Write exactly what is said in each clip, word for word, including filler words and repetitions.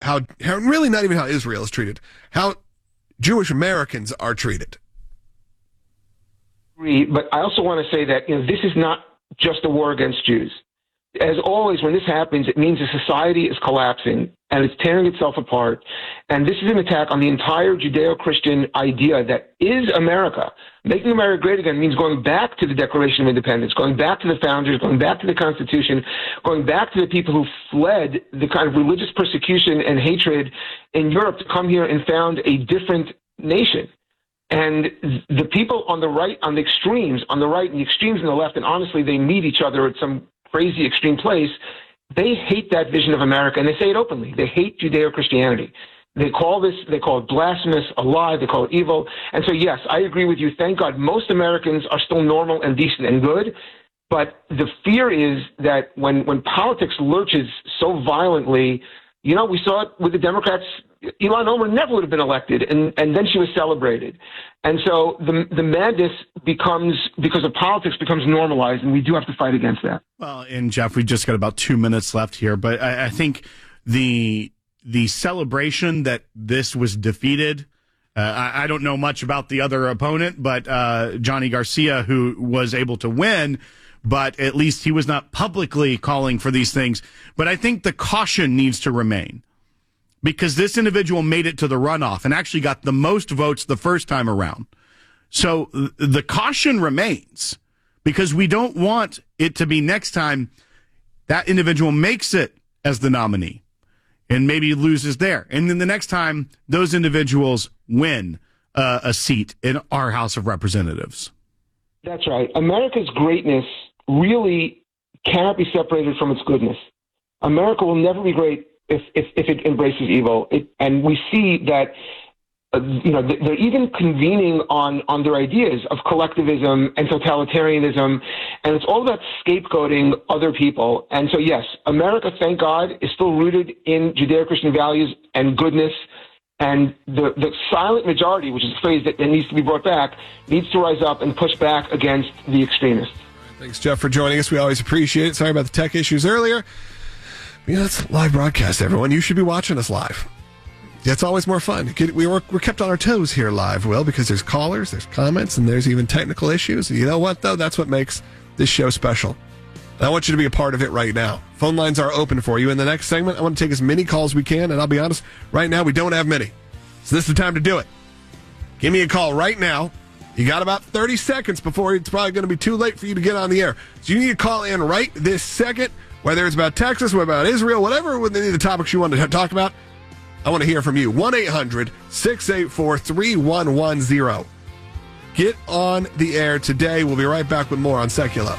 how, how really not even how Israel is treated, how Jewish Americans are treated. But I also want to say that, you know, this is not just a war against Jews. As always, when this happens, it means a society is collapsing and it's tearing itself apart. And this is an attack on the entire Judeo-Christian idea that is America. Making America great again means going back to the Declaration of Independence, going back to the founders, going back to the Constitution, going back to the people who fled the kind of religious persecution and hatred in Europe to come here and found a different nation. And the people on the right, on the extremes, on the right and the extremes on the left, and honestly, they meet each other at some crazy extreme place, they hate that vision of America, and they say it openly. They hate Judeo-Christianity. They call this, they call it blasphemous, a lie, they call it evil. And so, yes, I agree with you. Thank God most Americans are still normal and decent and good. But the fear is that when, when politics lurches so violently, you know, we saw it with the Democrats. Ilhan Omar never would have been elected, and, and then she was celebrated. And so the the madness becomes, because of politics, becomes normalized, and we do have to fight against that. Well, and Jeff, we just got about two minutes left here, but I, I think the the celebration that this was defeated, uh, I, I don't know much about the other opponent, but uh, Johnny Garcia, who was able to win, but at least he was not publicly calling for these things. But I think the caution needs to remain, because this individual made it to the runoff and actually got the most votes the first time around. So the caution remains, because we don't want it to be next time that individual makes it as the nominee and maybe loses there. And then the next time those individuals win uh, a seat in our House of Representatives. That's right. America's greatness really cannot be separated from its goodness. America will never be great if if, if it embraces evil. It, and we see that, uh, you know, they're even convening on, on their ideas of collectivism and totalitarianism, and it's all about scapegoating other people. And so, yes, America, thank God, is still rooted in Judeo-Christian values and goodness. And the, the silent majority, which is a phrase that, that needs to be brought back, needs to rise up and push back against the extremists. Thanks, Jeff, for joining us. We always appreciate it. Sorry about the tech issues earlier. You know, it's a live broadcast, everyone. You should be watching us live. It's always more fun. We were, we're kept on our toes here live, Will, because there's callers, there's comments, and there's even technical issues. And you know what, though? That's what makes this show special. And I want you to be a part of it right now. Phone lines are open for you. In the next segment, I want to take as many calls as we can, and I'll be honest, right now we don't have many. So this is the time to do it. Give me a call right now. You got about thirty seconds before it's probably going to be too late for you to get on the air. So you need to call in right this second, whether it's about Texas, whether about Israel, whatever any of the topics you want to talk about. I want to hear from you. one eight hundred six eight four three one one zero. Get on the air today. We'll be right back with more on Secular.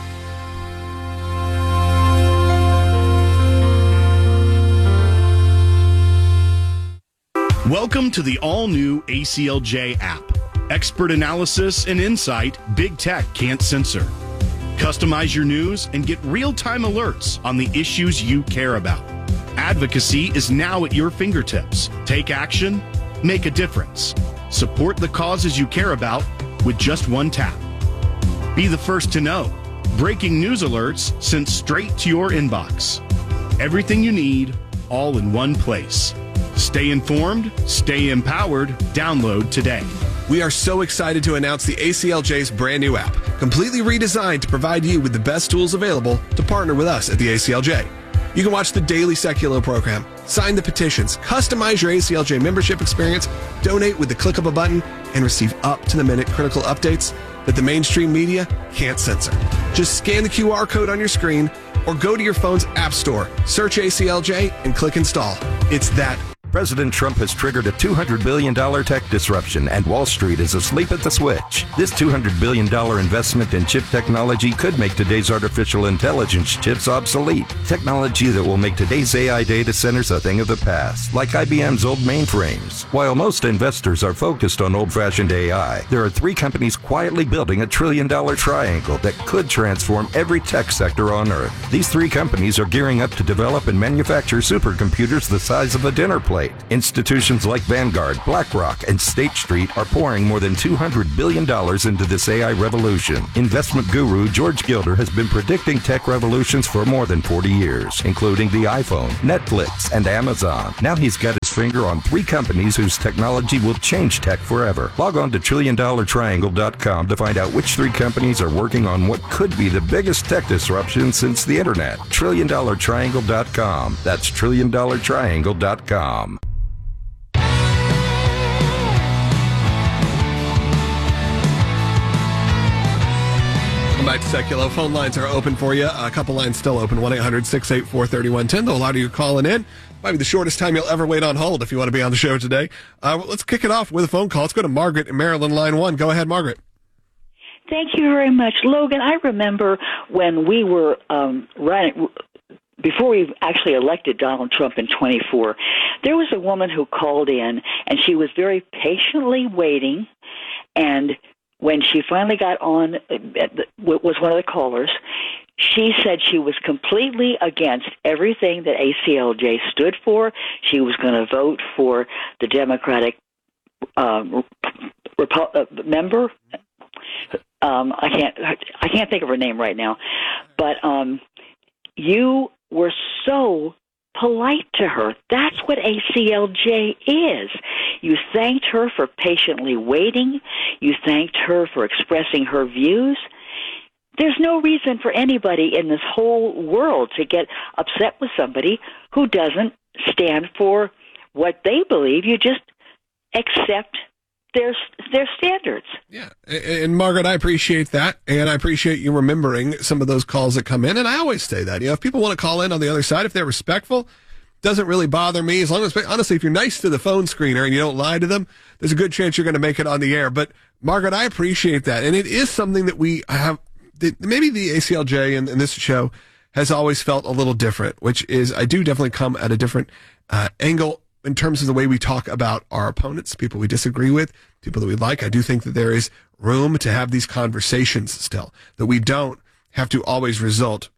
Welcome to the all-new A C L J app. Expert analysis and insight big tech can't censor. Customize your news and get real-time alerts on the issues you care about. Advocacy is now at your fingertips. Take action, make a difference. Support the causes you care about with just one tap. Be the first to know. Breaking news alerts sent straight to your inbox. Everything you need, all in one place. Stay informed, stay empowered. Download today. We are so excited to announce the A C L J's brand new app, completely redesigned to provide you with the best tools available to partner with us at the A C L J. You can watch the daily Secular program, sign the petitions, customize your A C L J membership experience, donate with the click of a button, and receive up-to-the-minute critical updates that the mainstream media can't censor. Just scan the Q R code on your screen or go to your phone's app store, search A C L J, and click install. It's that. President Trump has triggered a two hundred billion dollars tech disruption, and Wall Street is asleep at the switch. This two hundred billion dollars investment in chip technology could make today's artificial intelligence chips obsolete. Technology that will make today's A I data centers a thing of the past, like I B M's old mainframes. While most investors are focused on old-fashioned A I, there are three companies quietly building a trillion-dollar triangle that could transform every tech sector on Earth. These three companies are gearing up to develop and manufacture supercomputers the size of a dinner plate. Institutions like Vanguard, BlackRock, and State Street are pouring more than two hundred billion dollars into this A I revolution. Investment guru George Gilder has been predicting tech revolutions for more than forty years, including the iPhone, Netflix, and Amazon. Now he's got his finger on three companies whose technology will change tech forever. Log on to trillion dollar triangle dot com to find out which three companies are working on what could be the biggest tech disruption since the internet. trillion dollar triangle dot com. That's trillion dollar triangle dot com. Welcome back to Seculo. Phone lines are open for you. A couple lines still open. one eight hundred six eight four three one one zero. Though a lot of you calling in. Might be the shortest time you'll ever wait on hold if you want to be on the show today. Uh, let's kick it off with a phone call. Let's go to Margaret in Maryland, line one. Go ahead, Margaret. Thank you very much, Logan. I remember when we were um, running, before we actually elected Donald Trump in twenty-four, there was a woman who called in, and she was very patiently waiting, and when she finally got on, was one of the callers, she said she was completely against everything that A C L J stood for. She was going to vote for the Democratic um, Repo- uh, member. Um, I can't. I can't think of her name right now, but um, you were so polite to her. That's what A C L J is. You thanked her for patiently waiting. You thanked her for expressing her views. There's no reason for anybody in this whole world to get upset with somebody who doesn't stand for what they believe. You just accept their their standards. Yeah, and, and Margaret, I appreciate that, and I appreciate you remembering some of those calls that come in, and I always say that. You know, if people want to call in on the other side, if they're respectful, doesn't really bother me, as long as, honestly, if you're nice to the phone screener and you don't lie to them, there's a good chance you're going to make it on the air. But, Margaret, I appreciate that, and it is something that we have, that maybe the A C L J and, and this show has always felt a little different, which is I do definitely come at a different uh, angle in terms of the way we talk about our opponents, people we disagree with, people that we like. I do think that there is room to have these conversations still, that we don't have to always result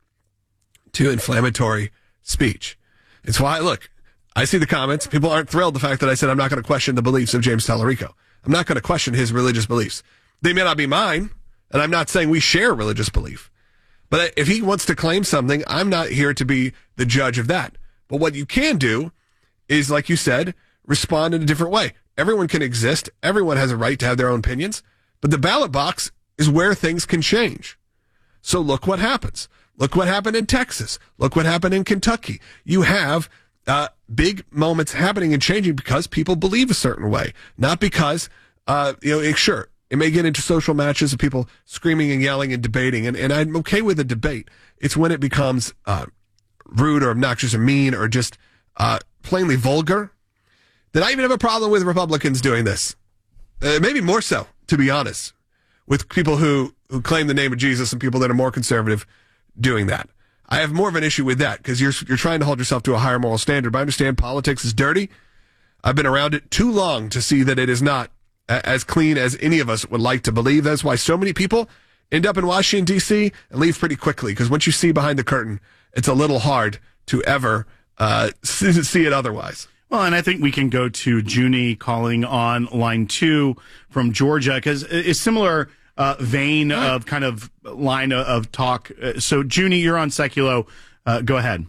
to inflammatory speech. It's why, look, I see the comments. People aren't thrilled the fact that I said I'm not going to question the beliefs of James Tallarico. I'm not going to question his religious beliefs. They may not be mine, and I'm not saying we share religious belief. But if he wants to claim something, I'm not here to be the judge of that. But what you can do is, like you said, respond in a different way. Everyone can exist. Everyone has a right to have their own opinions. But the ballot box is where things can change. So look what happens. Look what happened in Texas. Look what happened in Kentucky. You have uh, big moments happening and changing because people believe a certain way, not because, uh, you know, it, sure, it may get into social matches of people screaming and yelling and debating, and, and I'm okay with a debate. It's when it becomes uh, rude or obnoxious or mean or just uh, plainly vulgar that I even have a problem with Republicans doing this. Uh, maybe more so, to be honest, with people who, who claim the name of Jesus and people that are more conservative doing that. I have more of an issue with that because you're you're trying to hold yourself to a higher moral standard. But I understand politics is dirty. I've been around it too long to see that it is not a- as clean as any of us would like to believe. That's why so many people end up in Washington, D C and leave pretty quickly, because once you see behind the curtain, it's a little hard to ever uh, see it otherwise. Well, and I think we can go to Junie calling on line two from Georgia, because it's similar uh, vein of kind of line of, of talk. Uh, so, Junie, you're on Seculo. Uh, go ahead.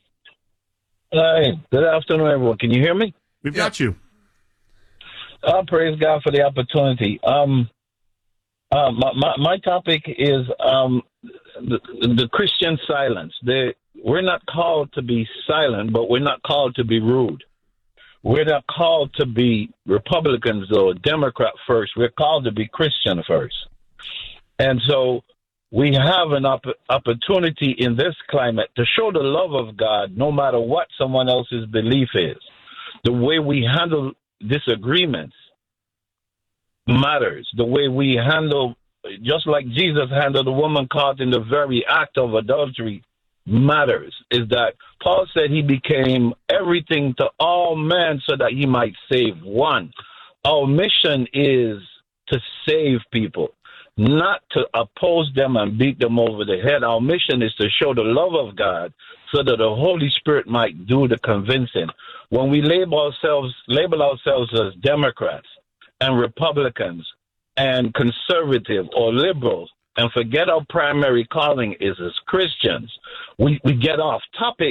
Hi. Good afternoon, everyone. Can you hear me? We've yeah. got you. Uh, praise God for the opportunity. Um, uh, my, my, my topic is um, the, the Christian silence. The, we're not called to be silent, but we're not called to be rude. We're not called to be Republicans or Democrat first. We're called to be Christian first. And so we have an op- opportunity in this climate to show the love of God no matter what someone else's belief is. The way we handle disagreements matters. The way we handle, just like Jesus handled the woman caught in the very act of adultery, matters. Is that Paul said he became everything to all men so that he might save one. Our mission is to save people, not to oppose them and beat them over the head. Our mission is to show the love of God so that the Holy Spirit might do the convincing. When we label ourselves, label ourselves as Democrats and Republicans and conservative or liberals, and forget our primary calling is as Christians, we, we get off topic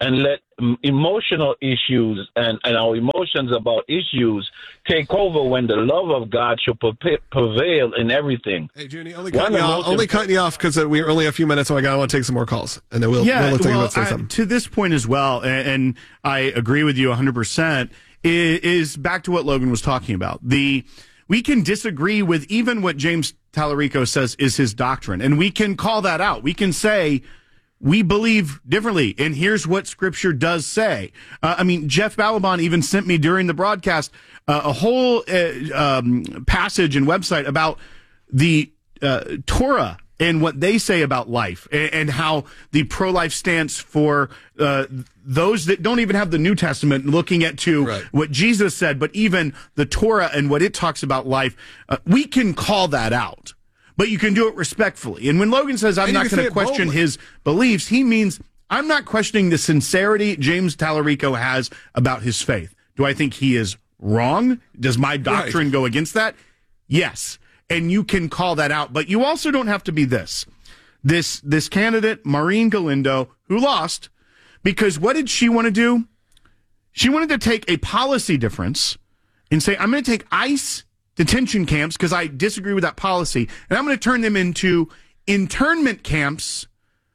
and let um, emotional issues and, and our emotions about issues take over when the love of God should pre- prevail in everything. Hey, Junie, only cutting you off, only cutting you off because uh, we're only a few minutes, so I, got, I want to take some more calls, and then we'll, yeah, we'll let well, you say I, something. To this point as well, and, and I agree with you one hundred percent, is, is back to what Logan was talking about. The We can disagree with even what James Tallarico says is his doctrine, and we can call that out. We can say, we believe differently, and here's what Scripture does say. Uh, I mean, Jeff Balaban even sent me during the broadcast uh, a whole uh, um, passage and website about the uh, Torah and what they say about life, and, and how the pro-life stance for uh, those that don't even have the New Testament looking at to right. what Jesus said, but even the Torah and what it talks about life, uh, we can call that out. But you can do it respectfully. And when Logan says, I'm not going to question boldly. his beliefs, he means I'm not questioning the sincerity James Tallarico has about his faith. Do I think he is wrong? Does my doctrine right. go against that? Yes. And you can call that out. But you also don't have to be this. This, this candidate, Maureen Galindo, who lost, because what did she want to do? She wanted to take a policy difference and say, I'm going to take ICE detention camps, because I disagree with that policy, and I'm going to turn them into internment camps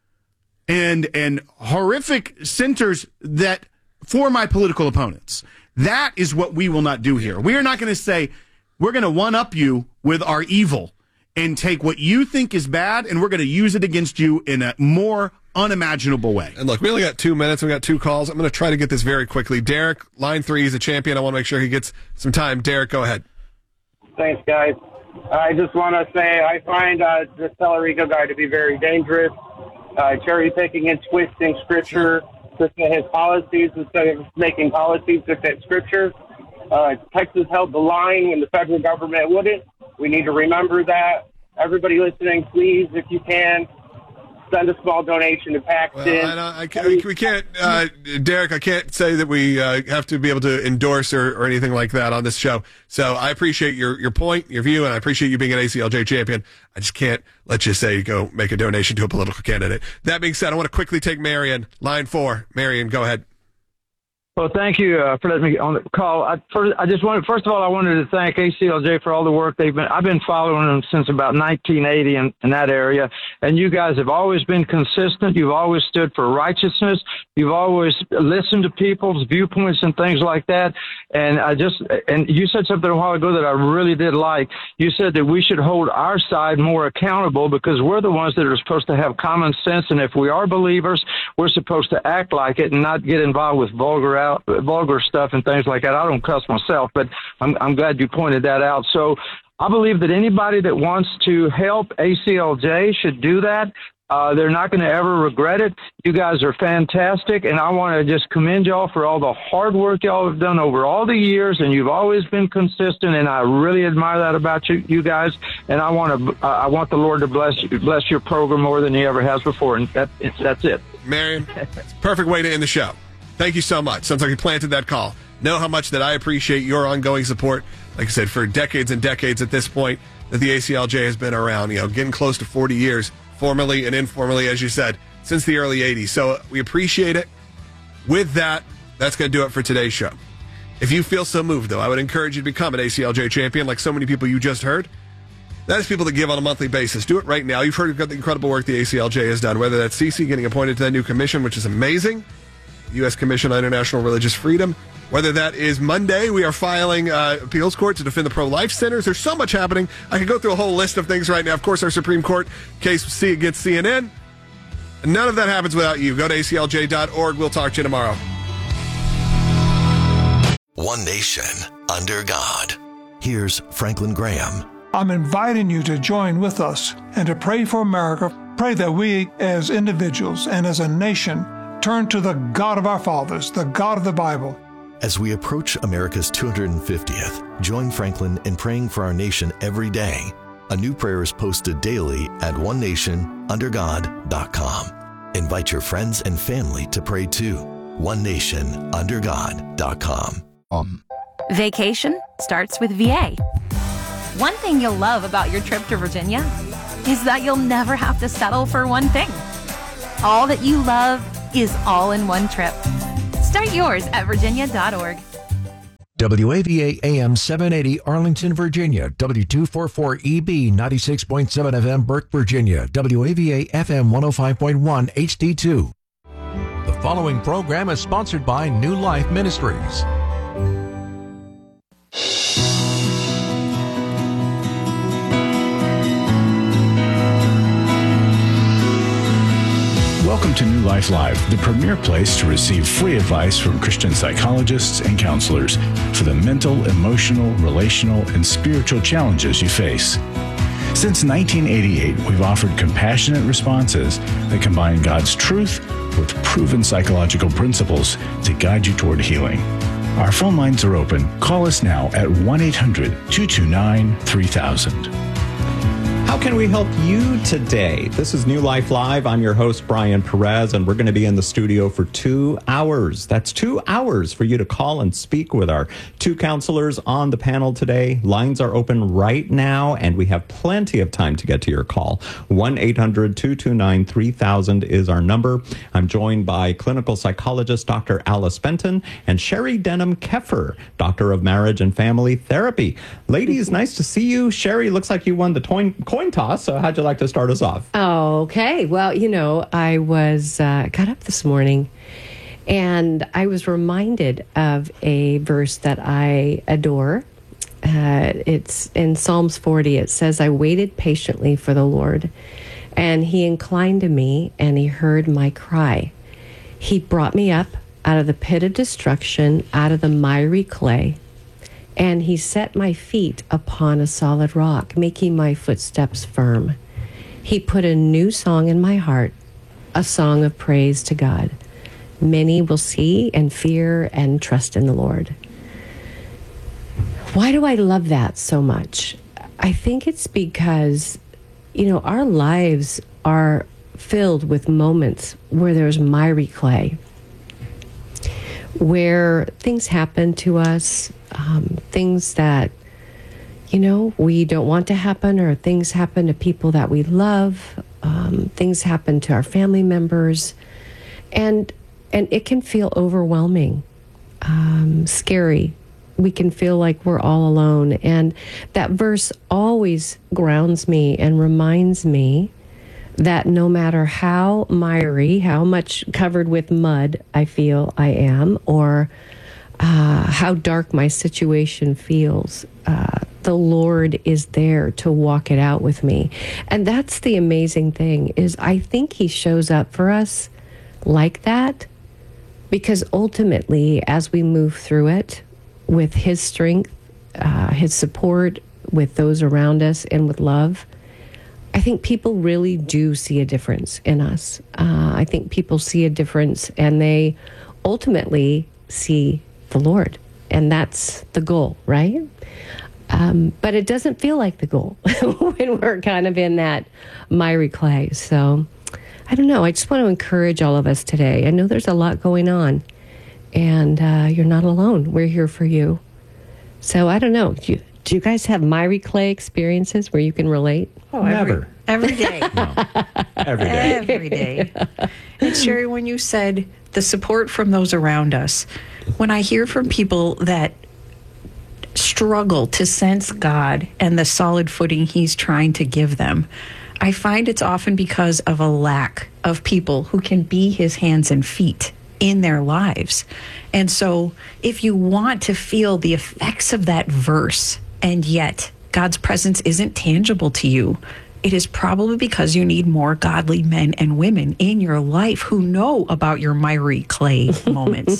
and and horrific centers that for my political opponents. That is what we will not do here. We are not going to say we're going to one-up you with our evil and take what you think is bad, and we're going to use it against you in a more unimaginable way. And look, we only got two minutes. We got two calls. I'm going to try to get this very quickly. Derek, line three, is a champion. I want to make sure he gets some time. Derek, go ahead. Thanks, guys. I just want to say I find uh, this Tallarico guy to be very dangerous, uh, cherry-picking and twisting Scripture to fit his policies instead of making policies to fit Scripture. Uh, Texas held the line when the federal government wouldn't. We need to remember that. Everybody listening, please, if you can, send a small donation to Paxton. Well, I, I can't, we can't, uh, Derek, I can't say that we uh, have to be able to endorse or, or anything like that on this show. So I appreciate your, your point, your view, and I appreciate you being an A C L J champion. I just can't let you say go make a donation to a political candidate. That being said, I want to quickly take Marion, line four. Marion, go ahead. Well, thank you uh, for letting me on the call. I, first, I just wanted, first of all, I wanted to thank A C L J for all the work they've been. I've been following them since about nineteen eighty in, in that area, and you guys have always been consistent. You've always stood for righteousness. You've always listened to people's viewpoints and things like that. And I just, and you said something a while ago that I really did like. You said that we should hold our side more accountable because we're the ones that are supposed to have common sense, and if we are believers, we're supposed to act like it and not get involved with vulgar out, vulgar stuff and things like that. I don't cuss myself, but I'm, I'm glad you pointed that out. So I believe that anybody that wants to help A C L J should do that. Uh, they're not going to ever regret it. You guys are fantastic, and I want to just commend y'all for all the hard work y'all have done over all the years, and you've always been consistent, and I really admire that about you, you guys. And I want to, uh, I want the Lord to bless you, bless your program more than He ever has before, and that, it's, that's it. Marion, it's a perfect way to end the show. Thank you so much. Sounds like you planted that call. Know how much that I appreciate your ongoing support. Like I said, for decades and decades at this point that the A C L J has been around, you know, getting close to forty years, formally and informally, as you said, since the early eighties. So we appreciate it. With that, that's going to do it for today's show. If you feel so moved, though, I would encourage you to become an A C L J champion like so many people you just heard. That is people that give on a monthly basis. Do it right now. You've heard of the incredible work the A C L J has done, whether that's Cece getting appointed to that new commission, which is amazing, U S Commission on International Religious Freedom, whether that is Monday, we are filing uh, appeals court to defend the pro-life centers. There's so much happening. I could go through a whole list of things right now. Of course, our Supreme Court case C against C N N. None of that happens without you. Go to A C L J dot org. We'll talk to you tomorrow. One nation under God. Here's Franklin Graham. I'm inviting you to join with us and to pray for America. Pray that we as individuals and as a nation turn to the God of our fathers, the God of the Bible. As we approach America's two hundred fiftieth, join Franklin in praying for our nation every day. A new prayer is posted daily at one nation under god dot com. Invite your friends and family to pray too. one nation under god dot com. Um. Vacation starts with V A. One thing you'll love about your trip to Virginia is that you'll never have to settle for one thing. All that you love is all in one trip. Start yours at virginia dot org. W A V A A M seven eighty Arlington, Virginia. W two forty-four E B ninety-six point seven F M Burke, Virginia. W A V A F M one oh five point one H D two. The following program is sponsored by New Life Ministries. Welcome to New Life Live, the premier place to receive free advice from Christian psychologists and counselors for the mental, emotional, relational, and spiritual challenges you face. Since nineteen eighty-eight, we've offered compassionate responses that combine God's truth with proven psychological principles to guide you toward healing. Our phone lines are open. Call us now at one eight hundred two two nine three thousand. How can we help you today? This is New Life Live. I'm your host, Brian Perez, and we're going to be in the studio for two hours. That's two hours for you to call and speak with our two counselors on the panel today. Lines are open right now, and we have plenty of time to get to your call. one eight hundred two two nine three thousand is our number. I'm joined by clinical psychologist Doctor Alice Benton and Sherry Denham Keffer, Doctor of Marriage and Family Therapy. Ladies, nice to see you. Sherry, looks like you won the coin coin toss, so how'd you like to start us off? Oh, okay. Well, you know, I was uh, got up this morning and I was reminded of a verse that I adore. Uh, it's in Psalms forty. It says, I waited patiently for the Lord, and he inclined to me and he heard my cry. He brought me up out of the pit of destruction, out of the miry clay. And he set my feet upon a solid rock, making my footsteps firm. He put a new song in my heart, a song of praise to God. Many will see and fear and trust in the Lord. Why do I love that so much? I think it's because, you know, our lives are filled with moments where there's miry clay, where things happen to us, um, things that, you know, we don't want to happen, or things happen to people that we love, um, things happen to our family members, and and it can feel overwhelming, um, scary. We can feel like we're all alone, and that verse always grounds me and reminds me that no matter how miry, how much covered with mud I feel I am, or uh, how dark my situation feels, uh, the Lord is there to walk it out with me. And that's the amazing thing, is I think he shows up for us like that, because ultimately, as we move through it with his strength, uh, his support, with those around us, and with love, I think people really do see a difference in us. Uh, I think people see a difference, and they ultimately see the Lord. And that's the goal, right? Um, but it doesn't feel like the goal when we're kind of in that miry clay. So I don't know. I just want to encourage all of us today. I know there's a lot going on, and uh, you're not alone. We're here for you. So I don't know. Do you, do you guys have miry clay experiences where you can relate? Oh, Never. Every, every day. No. Every day. Every day. And Sherry, when you said the support from those around us, when I hear from people that struggle to sense God and the solid footing he's trying to give them, I find it's often because of a lack of people who can be his hands and feet in their lives. And so if you want to feel the effects of that verse, and yet God's presence isn't tangible to you, it is probably because you need more godly men and women in your life who know about your miry clay moments.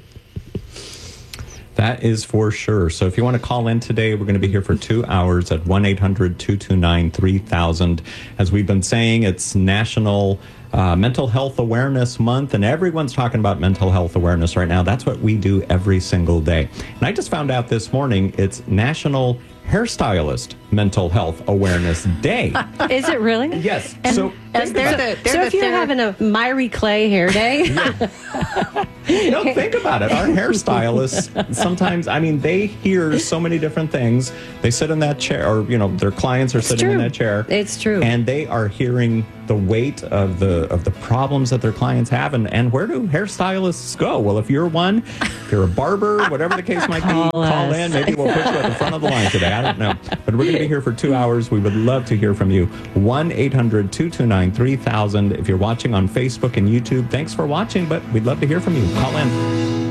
That is for sure. So if you want to call in today, we're going to be here for two hours at one eight hundred two two nine three thousand. As we've been saying, it's National uh, Mental Health Awareness Month, and everyone's talking about mental health awareness right now. That's what we do every single day. And I just found out this morning it's National Hairstylist Mental Health Awareness Day. Is it really? Yes. And, so and they're the, they're so the if you're having a miry clay hair day, yeah. You know, think about it. Our hairstylists sometimes, I mean, they hear so many different things. They sit in that chair, or, you know, their clients are It's sitting true. in that chair. It's true. And they are hearing the weight of the of the problems that their clients have. And, and where do hairstylists go? Well, if you're one, if you're a barber, whatever the case might be, Call call us. in. Maybe we'll put you at the front of the line today. I don't know. But we're going to be here for two hours. We would love to hear from you. one eight hundred two two nine three thousand. If you're watching on Facebook and YouTube, thanks for watching, but we'd love to hear from you. Call in.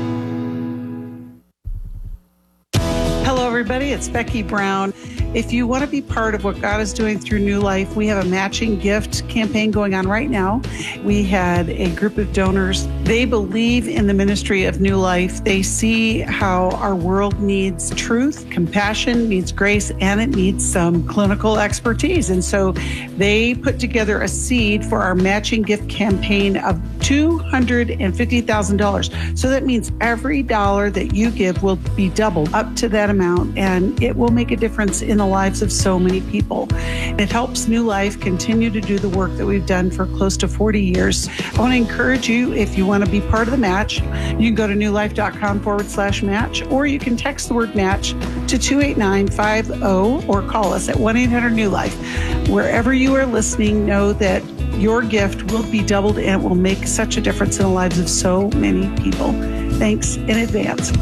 Hello, everybody. It's Becky Brown. If you want to be part of what God is doing through New Life, we have a matching gift campaign going on right now. We had a group of donors. They believe in the ministry of New Life. They see how our world needs truth, compassion, needs grace, and it needs some clinical expertise. And so they put together a seed for our matching gift campaign of two hundred fifty thousand dollars. So that means every dollar that you give will be doubled up to that amount, and it will make a difference in the lives of so many people. It helps New Life continue to do the work that we've done for close to forty years. I want to encourage you, if you want to be part of the match, you can go to newlife.com forward slash match, or you can text the word match to two eight nine five zero or call us at one eight hundred new life. Wherever you are listening, know that your gift will be doubled and it will make such a difference in the lives of so many people. Thanks in advance.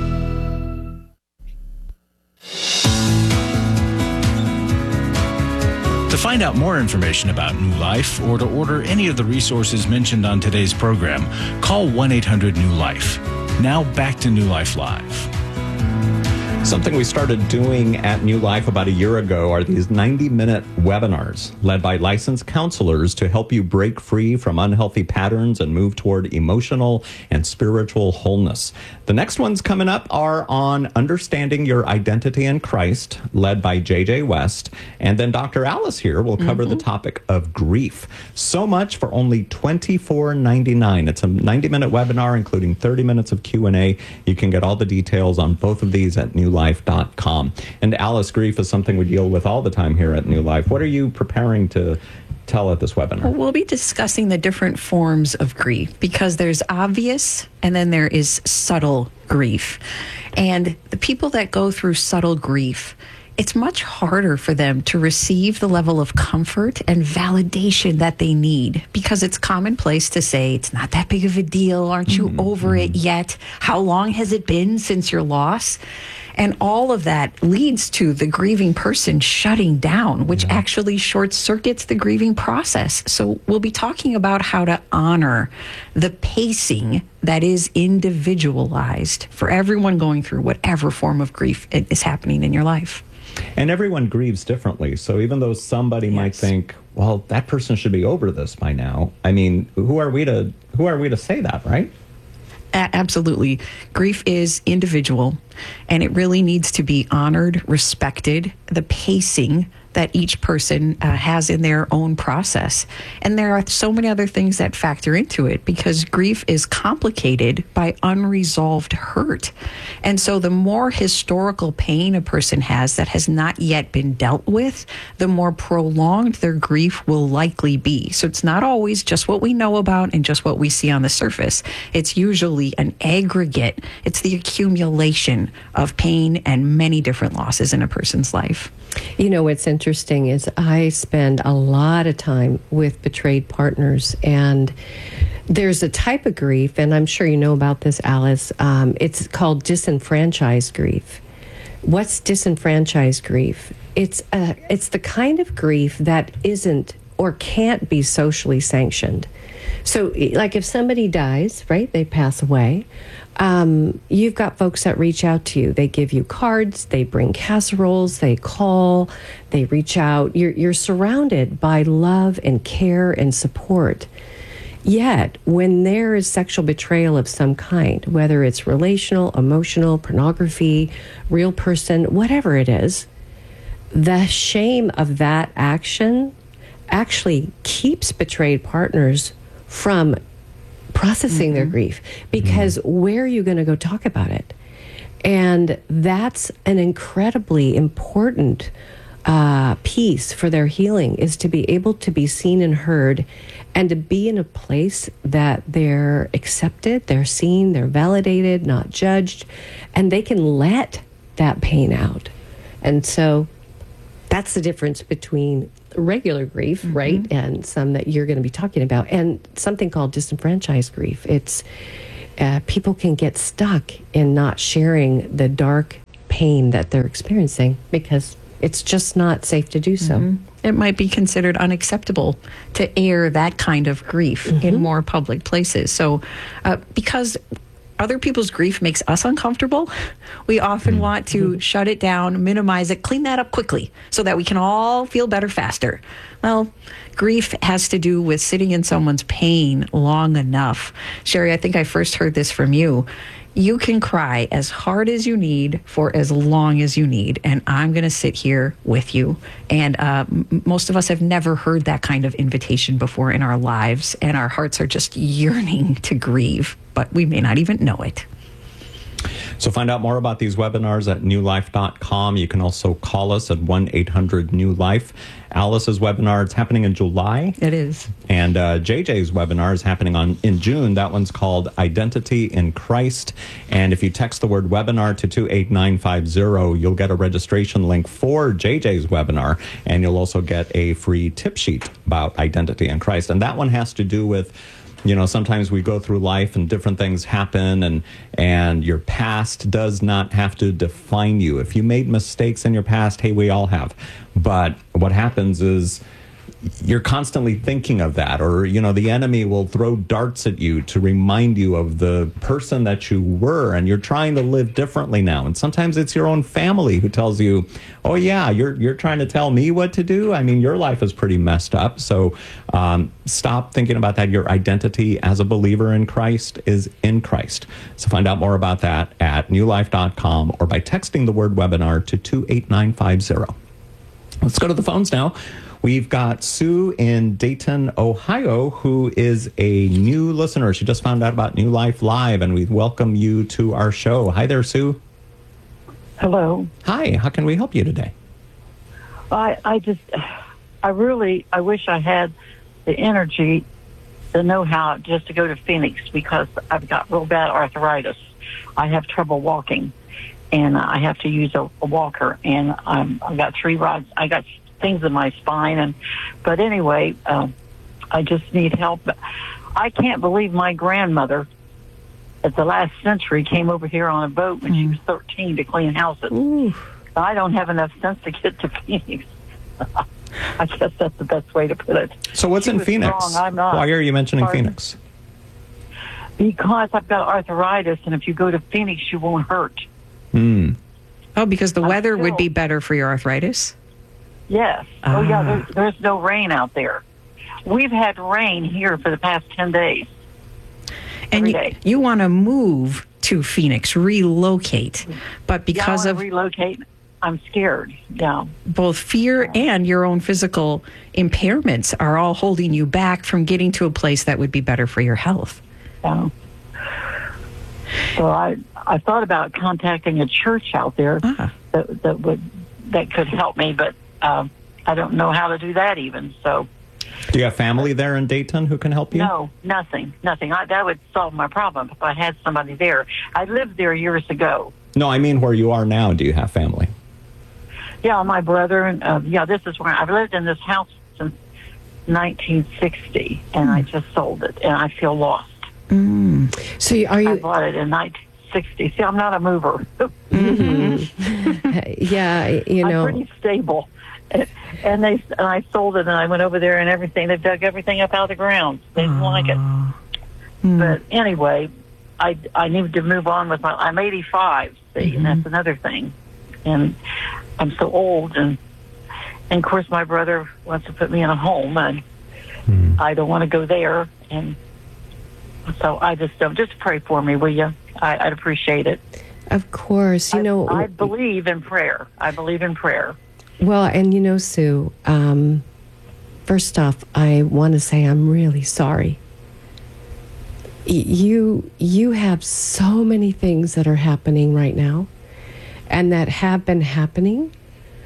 To find out more information about New Life or to order any of the resources mentioned on today's program, call one eight hundred new life. Now back to New Life Live. Something we started doing at New Life about a year ago are these ninety-minute webinars led by licensed counselors to help you break free from unhealthy patterns and move toward emotional and spiritual wholeness. The next ones coming up are on understanding your identity in Christ, led by J J West. And then Doctor Alice here will cover mm-hmm. the topic of grief. So much for only twenty-four ninety-nine. It's a ninety-minute webinar, including thirty minutes of Q and A. You can get all the details on both of these at new life dot com. And Alice, grief is something we deal with all the time here at New Life. What are you preparing to tell at this webinar? Well, we'll be discussing the different forms of grief, because there's obvious and then there is subtle grief. And the people that go through subtle grief, it's much harder for them to receive the level of comfort and validation that they need, because it's commonplace to say, it's not that big of a deal. Aren't you mm-hmm. over it yet? How long has it been since your loss? And all of that leads to the grieving person shutting down, which actually short circuits the grieving process. So we'll be talking about how to honor the pacing that is individualized for everyone going through whatever form of grief is happening in your life. And everyone grieves differently. So even though somebody yes. might think, well, that person should be over this by now, I mean, who are we to who are we to say that, right? Absolutely. Grief is individual, and it really needs to be honored, respected, the pacing that each person uh, has in their own process. And there are so many other things that factor into it, because grief is complicated by unresolved hurt. And so the more historical pain a person has that has not yet been dealt with, the more prolonged their grief will likely be. So it's not always just what we know about and just what we see on the surface. It's usually an aggregate. It's the accumulation of pain and many different losses in a person's life. You know, what's interesting is I spend a lot of time with betrayed partners, and there's a type of grief, and I'm sure you know about this, Alice. Um, it's called disenfranchised grief. What's disenfranchised grief? It's uh, it's the kind of grief that isn't or can't be socially sanctioned. So, like if somebody dies, right, they pass away, um, you've got folks that reach out to you. They give you cards, they bring casseroles, they call, they reach out. You're, you're surrounded by love and care and support. Yet, when there is sexual betrayal of some kind, whether it's relational, emotional, pornography, real person, whatever it is, the shame of that action actually keeps betrayed partners from processing mm-hmm. their grief, because mm-hmm. where are you going to go talk about it? And that's an incredibly important uh, piece for their healing is to be able to be seen and heard, and to be in a place that they're accepted, they're seen, they're validated, not judged, and they can let that pain out. And so that's the difference between regular grief, mm-hmm. right, and some that you're going to be talking about, and something called disenfranchised grief. It's uh, people can get stuck in not sharing the dark pain that they're experiencing because it's just not safe to do so. Mm-hmm. It might be considered unacceptable to air that kind of grief mm-hmm. in more public places. So uh, because other people's grief makes us uncomfortable, we often mm-hmm. want to mm-hmm. shut it down, minimize it, clean that up quickly so that we can all feel better faster. Well, grief has to do with sitting in someone's pain long enough. Sherry, I think I first heard this from you. You can cry as hard as you need for as long as you need, and I'm going to sit here with you. And uh, m- most of us have never heard that kind of invitation before in our lives, and our hearts are just yearning to grieve, but we may not even know it. So find out more about these webinars at new life dot com. You can also call us at one eight hundred new life. Alice's webinar, it's happening in July. It is. And uh, J J's webinar is happening on in June. That one's called Identity in Christ. And if you text the word webinar to two eight nine five zero, you'll get a registration link for J J's webinar. And you'll also get a free tip sheet about identity in Christ. And that one has to do with, you know, sometimes we go through life and different things happen, and and your past does not have to define you. If you made mistakes in your past, hey, we all have. But what happens is you're constantly thinking of that, or, you know, the enemy will throw darts at you to remind you of the person that you were, and you're trying to live differently now. And sometimes it's your own family who tells you, oh yeah, you're you're trying to tell me what to do? I mean, your life is pretty messed up. So um, stop thinking about that. Your identity as a believer in Christ is in Christ. So find out more about that at new life dot com or by texting the word webinar to two eight nine five zero. Let's go to the phones now. We've got Sue in Dayton, Ohio, who is a new listener. She just found out about New Life Live, and we welcome you to our show. Hi there, Sue. Hello. Hi. How can we help you today? I I just, I really, I wish I had the energy, the know-how just to go to Phoenix because I've got real bad arthritis. I have trouble walking, and I have to use a, a walker, and um, I've got three rods. I got things in my spine, and but anyway, uh, I just need help. I can't believe my grandmother at the last century came over here on a boat when mm. she was thirteen to clean houses. Ooh. I don't have enough sense to get to Phoenix. I guess that's the best way to put it. So what's she in Phoenix? Strong, I'm not. Why are you mentioning Pardon? Phoenix? Because I've got arthritis, and if you go to Phoenix, you won't hurt. Mm. Oh, because the I'm weather still, would be better for your arthritis? Yes. Ah. Oh, yeah, there's, there's no rain out there. We've had rain here for the past ten days. And you, you want to move to Phoenix, relocate, but because yeah, I of relocate, I'm scared. Yeah, both fear and your own physical impairments are all holding you back from getting to a place that would be better for your health. Yeah. So I I thought about contacting a church out there ah. that that would that could help me, but um, I don't know how to do that even. So. Do you have family there in Dayton who can help you? No, nothing, nothing. I, that would solve my problem if I had somebody there. I lived there years ago. No, I mean where you are now. Do you have family? Yeah, my brother and uh, yeah, this is where I've lived in this house since nineteen sixty, and I just sold it, and I feel lost. Mm. So are you? I bought it in nineteen sixty. See, I'm not a mover. Mm-hmm. Yeah, you know, I'm pretty stable. And they and I sold it, and I went over there and everything. They dug everything up out of the ground. They didn't uh, like it. Mm. But anyway, I I need to move on with my. I'm eighty-five, see, mm-hmm. and that's another thing. And I'm so old, and and of course my brother wants to put me in a home, and mm. I don't want to go there. And so I just don't. Just pray for me, will you? I, I'd appreciate it. Of course, you I, know. I believe in prayer. I believe in prayer. Well, and you know, Sue, um, first off, I want to say I'm really sorry. Y- you you have so many things that are happening right now, and that have been happening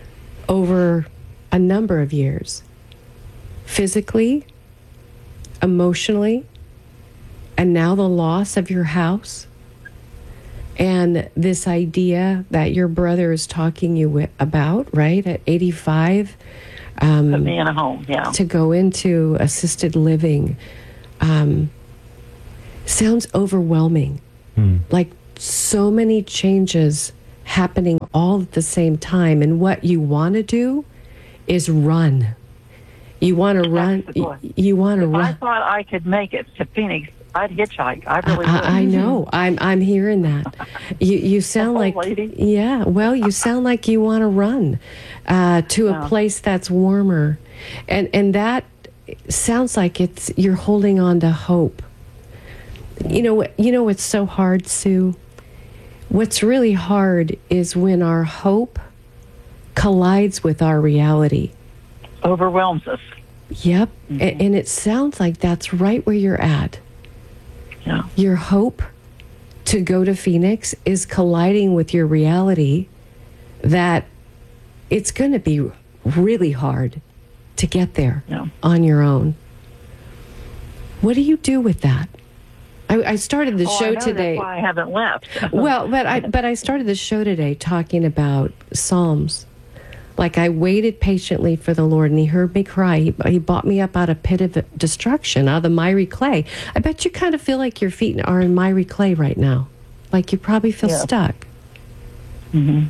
over a number of years, physically, emotionally, and now the loss of your house, and this idea that your brother is talking you wi- about, right, at eighty-five, um, Put me in a home, yeah. to go into assisted living, um, sounds overwhelming. Hmm. Like so many changes happening all at the same time, and what you want to do is run. You want to run. You, you want to If I run. thought I could make it to Phoenix, I'd hitchhike. I really would. I, I know. I'm I'm hearing that. You you sound like yeah. Well, you sound like you want to run uh, to Yeah. a place that's warmer, and and that sounds like it's you're holding on to hope. You know what? You know what's so hard, Sue? What's really hard is when our hope collides with our reality. Overwhelms us. Yep. A- And it sounds like that's right where you're at. Yeah. Your hope to go to Phoenix is colliding with your reality that it's going to be really hard to get there Yeah. on your own. What do you do with that? I, I started the Oh, I show know, today. That's why I haven't left. Well, but I but I started the show today talking about Psalms. Like I waited patiently for the Lord, and He heard me cry. He, he brought me up out of pit of destruction, out of the miry clay. I bet you kind of feel like your feet are in miry clay right now, like you probably feel Yeah. stuck. hmm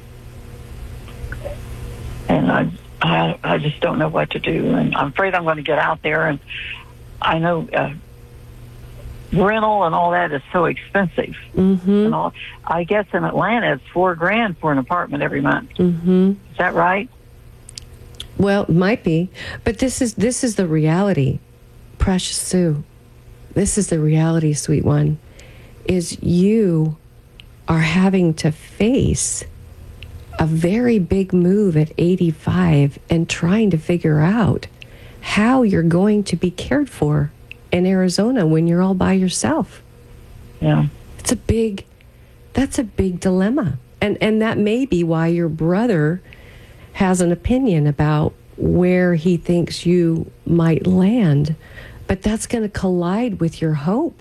And I, I, I just don't know what to do, and I'm afraid I'm going to get out there. And I know uh, rental and all that is so expensive. Mm-hmm. And all, I guess in Atlanta it's four grand for an apartment every month. Mm-hmm. Is that right? Well, it might be, but this is this is the reality, precious Sue. This is the reality, sweet one, is you are having to face a very big move at eighty-five and trying to figure out how you're going to be cared for in Arizona when you're all by yourself. Yeah. It's a big, that's a big dilemma. And and that may be why your brother has an opinion about where he thinks you might land, but that's going to collide with your hope.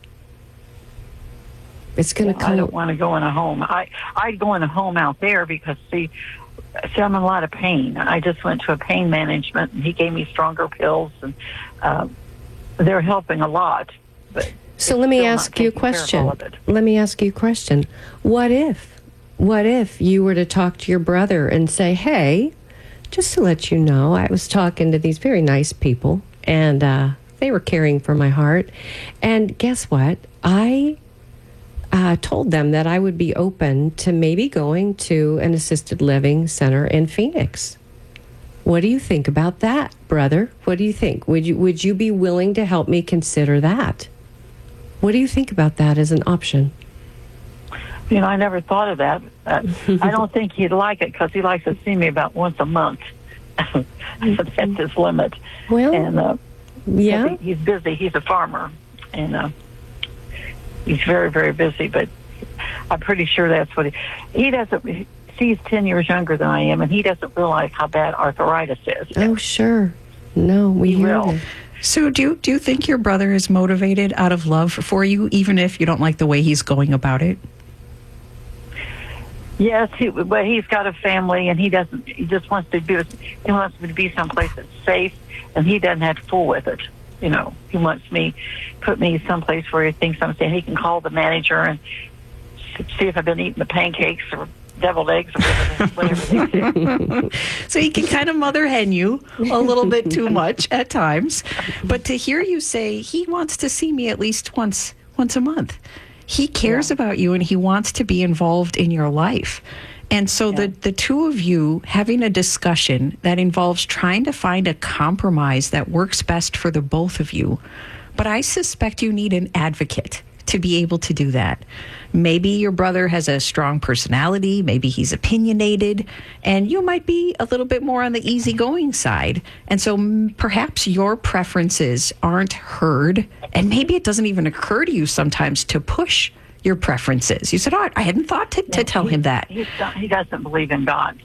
It's going to Yeah, I don't want to go in a home. I, I'd go in a home out there because, see, see, I'm in a lot of pain. I just went to a pain management, and he gave me stronger pills, and uh, they're helping a lot. But So let me still not ask you a taking care of question. all of it. Let me ask you a question. What if, what if you were to talk to your brother and say, hey, just to let you know, I was talking to these very nice people, and uh, they were caring for my heart. And guess what? I uh, told them that I would be open to maybe going to an assisted living center in Phoenix. What do you think about that, brother? What do you think? Would you would you be willing to help me consider that? What do you think about that as an option? You know, I never thought of that. Uh, I don't think he'd like it because he likes to see me about once a month. That's his limit. Well, and uh, yeah. he- he's busy. He's a farmer, and uh, he's very, very busy. But I'm pretty sure that's what he. He doesn't. See, he's ten years younger than I am, and he doesn't realize how bad arthritis is. Oh, sure. No, we He hear will. it. So do you, do you think your brother is motivated out of love for you, even if you don't like the way he's going about it? Yes, he, but he's got a family, and he doesn't. He just wants to be. He wants me to be someplace that's safe, and he doesn't have to fool with it. You know, he wants me put me someplace where he thinks I'm saying he can call the manager and see if I've been eating the pancakes or deviled eggs or whatever, whatever they do. So he can kind of mother hen you a little bit too much at times. But to hear you say he wants to see me at least once once a month. He cares about you, and he wants to be involved in your life. And so the, the two of you having a discussion that involves trying to find a compromise that works best for the both of you. But I suspect you need an advocate to be able to do that. Maybe your brother has a strong personality, maybe he's opinionated, and you might be a little bit more on the easygoing side. And so mm, perhaps your preferences aren't heard, and maybe it doesn't even occur to you sometimes to push your preferences. You said, oh, I hadn't thought to, to tell he, him that. He's not, he doesn't believe in God.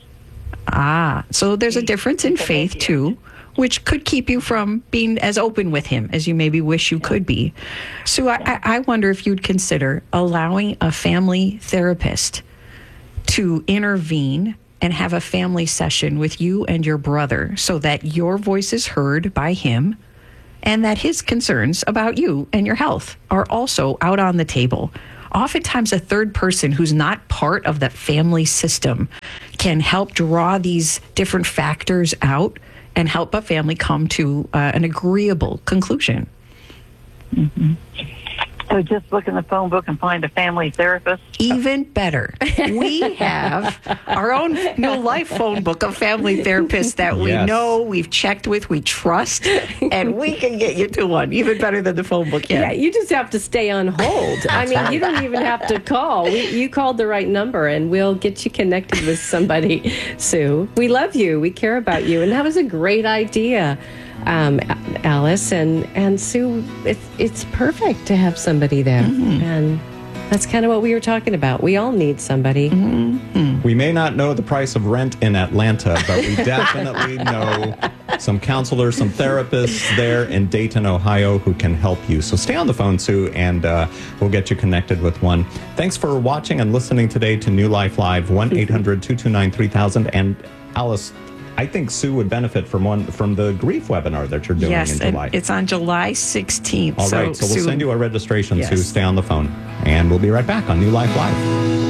Ah, so there's a difference in faith, too, which could keep you from being as open with him as you maybe wish you could be. So I, I wonder if you'd consider allowing a family therapist to intervene and have a family session with you and your brother so that your voice is heard by him and that his concerns about you and your health are also out on the table. Oftentimes, a third person who's not part of the family system can help draw these different factors out and help a family come to uh, an agreeable conclusion. Mm-hmm. So just look in the phone book and find a family therapist? Even better. We have our own New Life phone book of family therapists that we Yes. know, we've checked with, we trust, and we can get you to one. Even better than the phone book yet. Yeah, you just have to stay on hold. I mean, you don't even have to call. We, you called the right number, and we'll get you connected with somebody, Sue. We love you. We care about you. And that was a great idea, um, Alice. And, and Sue, it's, it's perfect to have somebody there. Mm-hmm. And that's kind of what we were talking about. We all need somebody. Mm-hmm. We may not know the price of rent in Atlanta, but we definitely know some counselors, some therapists there in Dayton, Ohio, who can help you. So stay on the phone, Sue, and uh, we'll get you connected with one. Thanks for watching and listening today to New Life Live, one eight hundred two two nine three thousand. And Alice, I think Sue would benefit from one from the grief webinar that you're doing Yes, in and July. it's on July sixteenth. All right, so we'll Sue- send you a registration, Yes. Sue. Stay on the phone. And we'll be right back on New Life Live.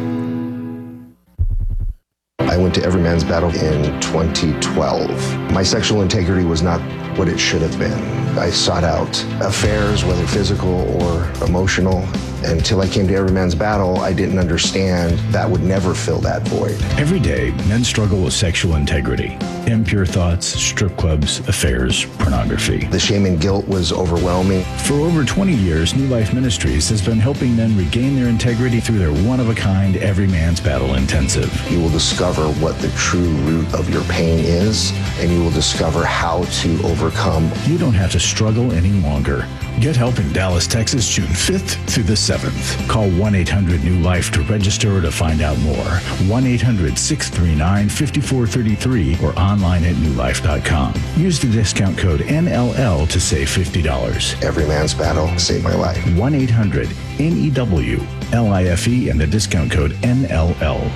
I went to Every Man's Battle in twenty twelve. My sexual integrity was not what it should have been. I sought out affairs, whether physical or emotional. Until I came to Every Man's Battle, I didn't understand that would never fill that void. Every day, men struggle with sexual integrity, impure thoughts, strip clubs, affairs, pornography. The shame and guilt was overwhelming. For over twenty years, New Life Ministries has been helping men regain their integrity through their one-of-a-kind Every Man's Battle Intensive. You will discover what the true root of your pain is, and you will discover how to overcome. You don't have to struggle any longer. Get help in Dallas, Texas, June fifth through the seventh. Call one eight hundred new life to register or to find out more. one eight hundred six three nine five four three three or online at new life dot com. Use the discount code N L L to save fifty dollars. Every Man's Battle saved my life. one eight hundred N E W L I F E and the discount code N L L.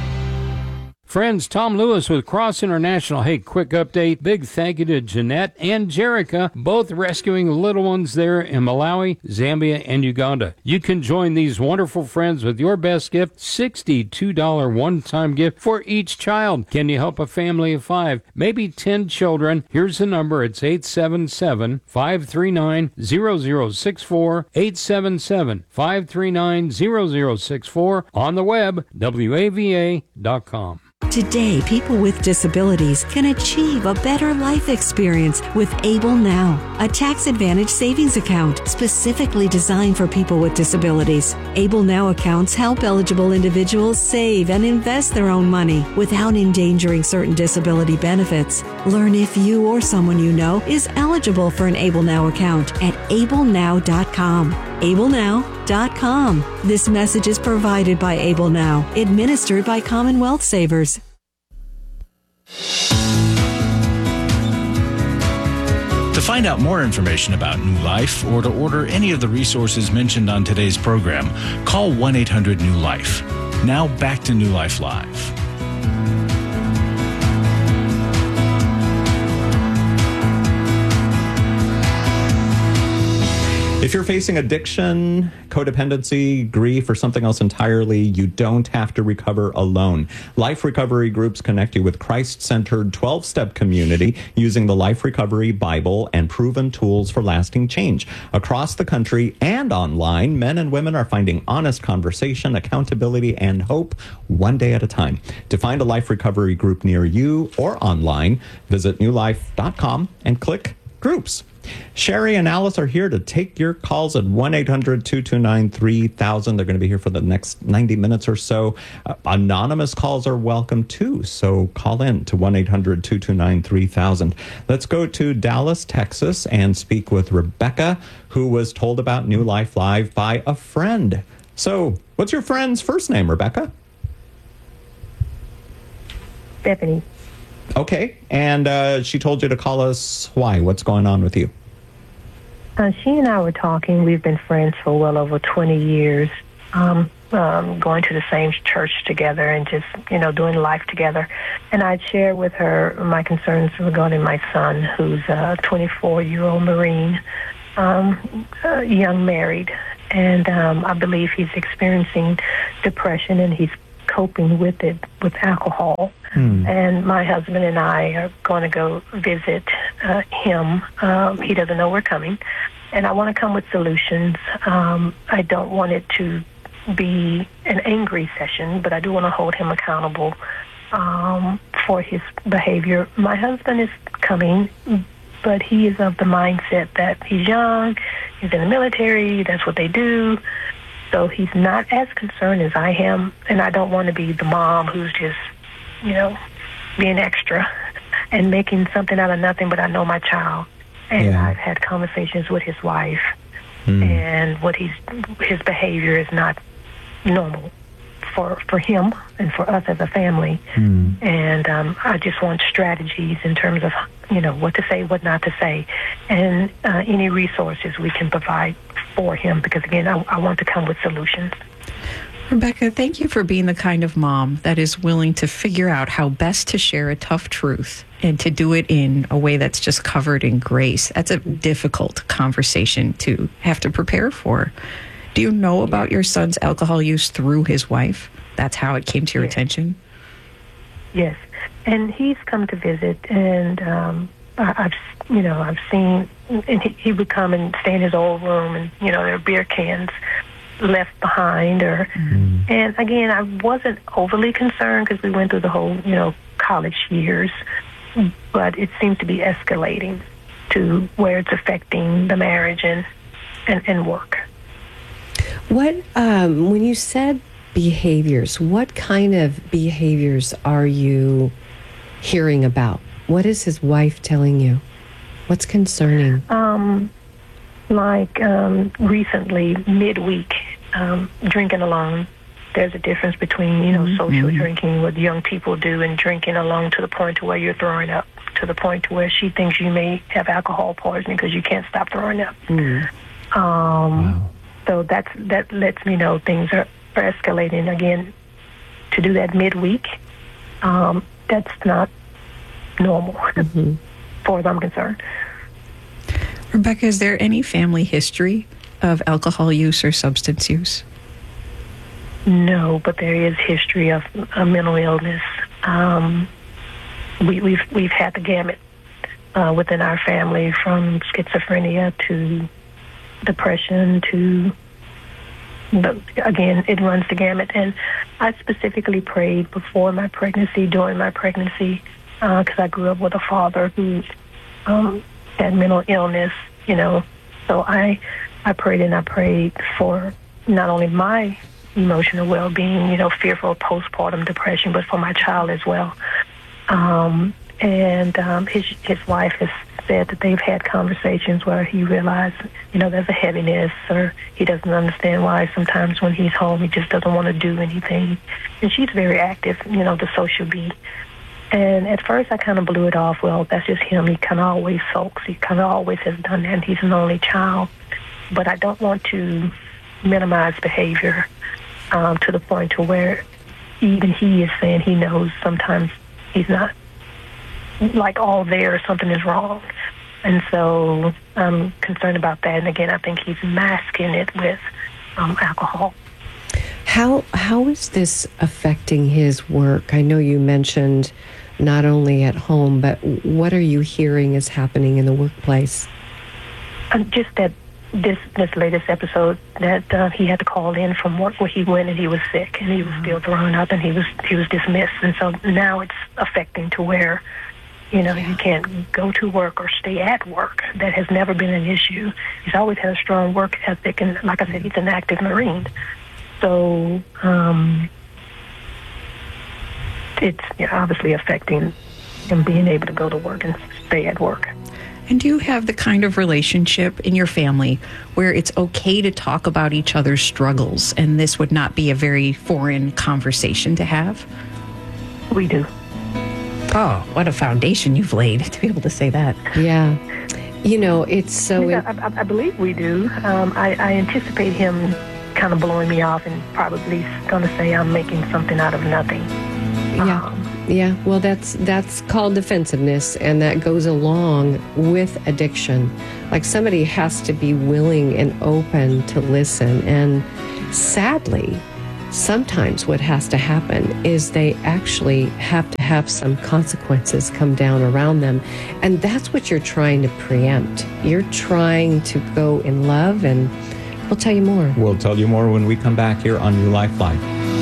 Friends, Tom Lewis with Cross International. Hey, quick update. Big thank you to Jeanette and Jerica, both rescuing little ones there in Malawi, Zambia, and Uganda. You can join these wonderful friends with your best gift, sixty-two dollars one-time gift for each child. Can you help a family of five, maybe ten children? Here's the number. It's eight seven seven, five three nine, zero zero six four, eight seven seven, five three nine, zero zero six four, on the web, W A V A dot com. Today, people with disabilities can achieve a better life experience with Able Now, a tax-advantaged savings account specifically designed for people with disabilities. Able Now accounts help eligible individuals save and invest their own money without endangering certain disability benefits. Learn if you or someone you know is eligible for an Able Now account at able now dot com. able now dot com. This message is provided by Able Now, administered by Commonwealth Savers. To find out more information about New Life or to order any of the resources mentioned on today's program, call one eight hundred new life. Now back to New Life Live. If you're facing addiction, codependency, grief, or something else entirely, you don't have to recover alone. Life Recovery Groups connect you with Christ-centered twelve-step community using the Life Recovery Bible and proven tools for lasting change. Across the country and online, men and women are finding honest conversation, accountability, and hope one day at a time. To find a Life Recovery group near you or online, visit new life dot com and click Groups. Sherry and Alice are here to take your calls at one eight hundred two two nine three thousand. They're going to be here for the next ninety minutes or so. Uh, anonymous calls are welcome too, so call in to one eight hundred two two nine three thousand. Let's go to Dallas, Texas, and speak with Rebecca, who was told about New Life Live by a friend. So, what's your friend's first name, Rebecca? Stephanie. Okay. And uh, she told you to call us. Why? What's going on with you? Uh, she and I were talking. We've been friends for well over twenty years, um, um, going to the same church together and just, you know, doing life together. And I'd shared with her my concerns regarding my son, who's a twenty-four-year-old Marine, um, uh, young married. And um, I believe he's experiencing depression, and he's coping with it with alcohol. Hmm. And my husband and I are going to go visit uh, him. Um, he doesn't know we're coming. And I want to come with solutions. Um, I don't want it to be an angry session, but I do want to hold him accountable um, for his behavior. My husband is coming, but he is of the mindset that he's young, he's in the military, that's what they do. So he's not as concerned as I am, and I don't want to be the mom who's just, you know, being extra and making something out of nothing, but I know my child. And yeah. I've had conversations with his wife, mm. and what he's his behavior is not normal for for him and for us as a family. Mm. And um, I just want strategies in terms of, you know, what to say, what not to say, and uh, any resources we can provide for him, because, again, I, I want to come with solutions. Rebecca, thank you for being the kind of mom that is willing to figure out how best to share a tough truth and to do it in a way that's just covered in grace. That's a difficult conversation to have to prepare for. Do you know about your son's alcohol use through his wife? That's how it came to your yes. attention? Yes. And he's come to visit, and um, I, I've, you know, I've seen, and he, he would come and stay in his old room, and, you know, there are beer cans left behind, or mm. and again, I wasn't overly concerned because we went through the whole, you know, college years, but it seems to be escalating to where it's affecting the marriage and and, and work. What um, when you said behaviors, what kind of behaviors are you hearing about? What is his wife telling you? What's concerning? Um. Like um, recently, midweek, um, drinking alone. There's a difference between, you know, social mm-hmm. drinking, what young people do, and drinking alone to the point to where you're throwing up, to the point to where she thinks you may have alcohol poisoning because you can't stop throwing up. Mm. Um, wow. So that's that lets me know things are, are escalating. Again, to do that midweek, um, that's not normal, mm-hmm. as far as I'm concerned. Rebecca, is there any family history of alcohol use or substance use? No, but there is history of a mental illness. Um, we, we've we've had the gamut uh, within our family, from schizophrenia to depression to, but again, it runs the gamut. And I specifically prayed before my pregnancy, during my pregnancy, because uh, I grew up with a father who um, had mental illness, you know. So I I prayed and I prayed for not only my emotional well-being, you know, fearful of postpartum depression, but for my child as well. Um, and um, his his wife has said that they've had conversations where he realized, you know, there's a heaviness, or he doesn't understand why sometimes when he's home he just doesn't want to do anything. And she's very active, you know, the social bee. And at first I kind of blew it off. Well, that's just him. He kind of always sulks. He kind of always has done that. And he's an only child. But I don't want to minimize behavior um, to the point to where even he is saying he knows sometimes he's not like all there, something is wrong. And so I'm concerned about that. And again, I think he's masking it with um, alcohol. How how is this affecting his work? I know you mentioned not only at home, but what are you hearing is happening in the workplace? Um, just that this this latest episode that uh, he had to call in from work where he went and he was sick and he was still throwing up and he was he was dismissed. And so now it's affecting to where, you know, yeah. you can't go to work or stay at work. That has never been an issue. He's always had a strong work ethic, and like I said, he's an active Marine. So um, it's you know, obviously affecting him being able to go to work and stay at work. And do you have the kind of relationship in your family where it's okay to talk about each other's struggles, and this would not be a very foreign conversation to have? We do. Oh, what a foundation you've laid to be able to say that. Yeah. You know, it's so... Yeah, I, I believe we do. Um, I, I anticipate him kind of blowing me off and probably going to say I'm making something out of nothing. Yeah. Um, Yeah, well, that's that's called defensiveness, and that goes along with addiction. Like, somebody has to be willing and open to listen. And sadly, sometimes what has to happen is they actually have to have some consequences come down around them. And that's what you're trying to preempt. You're trying to go in love, and we'll tell you more. We'll tell you more when we come back here on New Life Live.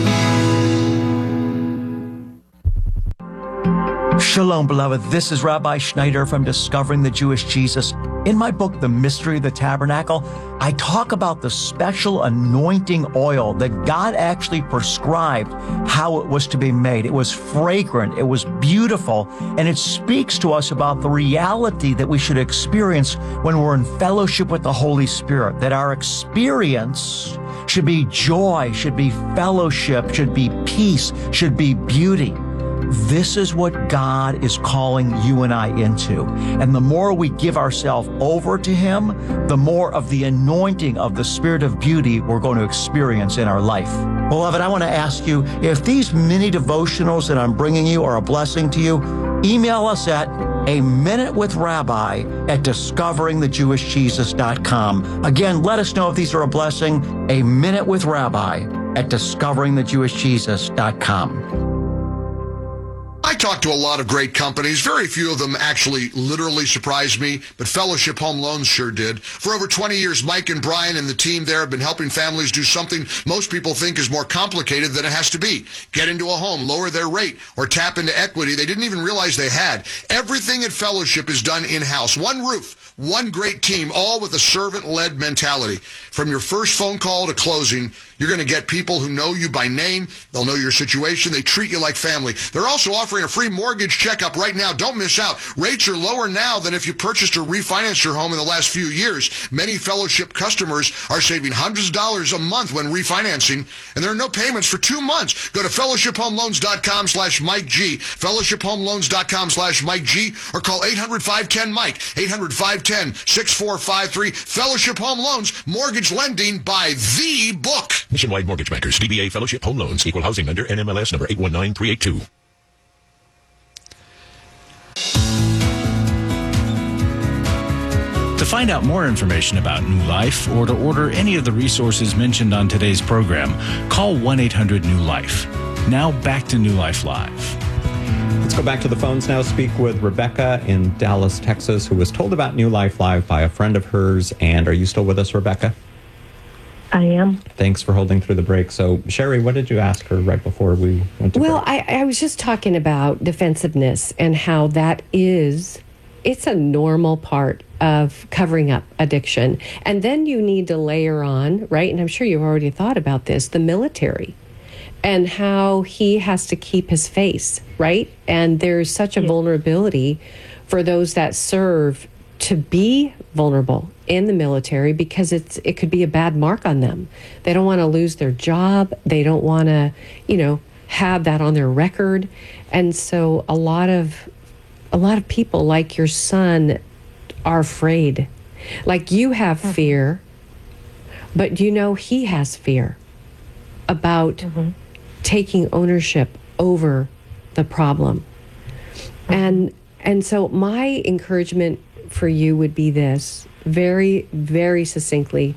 Shalom, beloved. This is Rabbi Schneider from Discovering the Jewish Jesus. In my book, The Mystery of the Tabernacle, I talk about the special anointing oil that God actually prescribed how it was to be made. It was fragrant, it was beautiful, and it speaks to us about the reality that we should experience when we're in fellowship with the Holy Spirit, that our experience should be joy, should be fellowship, should be peace, should be beauty. This is what God is calling you and I into. And the more we give ourselves over to Him, the more of the anointing of the Spirit of beauty we're going to experience in our life. Beloved, I want to ask you, if these mini devotionals that I'm bringing you are a blessing to you, email us at a minute with rabbi at discovering the jewish jesus dot com. Again, let us know if these are a blessing. A minute with rabbi at discovering the jewish jesus dot com. I talked to a lot of great companies. Very few of them actually literally surprised me, but Fellowship Home Loans sure did. For over twenty years, Mike and Brian and the team there have been helping families do something most people think is more complicated than it has to be. Get into a home, lower their rate, or tap into equity they didn't even realize they had. Everything at Fellowship is done in-house. One roof, one great team, all with a servant-led mentality. From your first phone call to closing, you're going to get people who know you by name. They'll know your situation. They treat you like family. They're also offering a free mortgage checkup right now. Don't miss out. Rates are lower now than if you purchased or refinanced your home in the last few years. Many Fellowship customers are saving hundreds of dollars a month when refinancing, and there are no payments for two months. Go to fellowship home loans dot com slash Mike G, fellowship home loans dot com slash Mike G, or call eight hundred, five one zero, Mike, eight hundred, five one zero, six four five three. Fellowship Home Loans, mortgage lending by the book. Nationwide Mortgage Bankers, D B A Fellowship Home Loans, Equal Housing Lender, N M L S number eight one nine three eight two. To find out more information about New Life or to order any of the resources mentioned on today's program, call one eight hundred new life. Now back to New Life Live. Let's go back to the phones now. Speak with Rebecca in Dallas, Texas, who was told about New Life Live by a friend of hers. And are you still with us, Rebecca? I am. Thanks for holding through the break. So, Sherry, what did you ask her right before we went to Well, break? I, I was just talking about defensiveness and how that is, it's a normal part of covering up addiction. And then you need to layer on, right? And I'm sure you've already thought about this, the military and how he has to keep his face, right? And there's such a yeah. vulnerability for those that serve to be vulnerable in the military because it's it could be a bad mark on them. They don't want to lose their job. They don't want to, you know, have that on their record. And so a lot of a lot of people like your son are afraid. Like you have mm-hmm. fear, but you know he has fear about mm-hmm. taking ownership over the problem. Mm-hmm. And and so my encouragement for you would be this, very, very succinctly.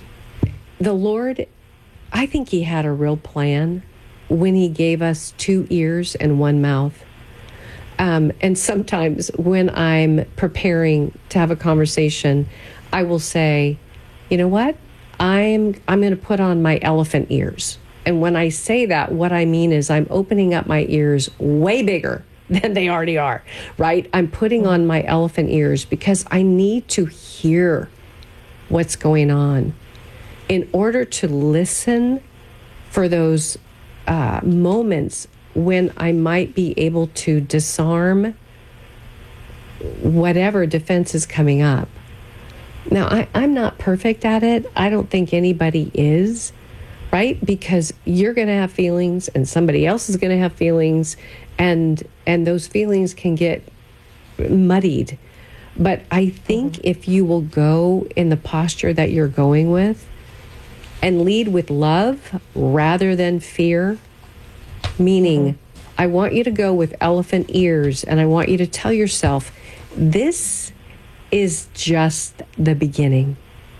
The Lord, I think he had a real plan when he gave us two ears and one mouth. Um, and sometimes when I'm preparing to have a conversation, I will say, you know what? I'm I'm going to put on my elephant ears. And when I say that, what I mean is I'm opening up my ears way bigger than they already are, right? I'm putting on my elephant ears because I need to hear what's going on in order to listen for those uh, moments when I might be able to disarm whatever defense is coming up. Now, I, I'm not perfect at it. I don't think anybody is, right? Because you're going to have feelings and somebody else is going to have feelings, and and those feelings can get muddied. But I think mm-hmm. if you will go in the posture that you're going with and lead with love rather than fear, meaning mm-hmm. I want you to go with elephant ears, and I want you to tell yourself, this is just the beginning.